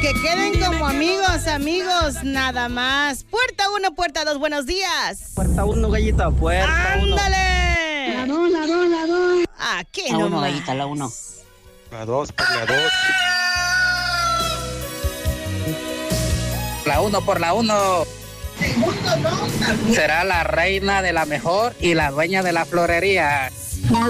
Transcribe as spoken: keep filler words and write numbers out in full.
Que queden como amigos, amigos, nada más. Puerta uno, puerta dos, buenos días. Puerta uno, gallita, puerta uno. ¡Ándale! La dos, la dos, la dos. Aquí La no uno, más. gallita, la uno. La dos, por la dos. La uno por la uno. Será la reina de la mejor y la dueña de la florería.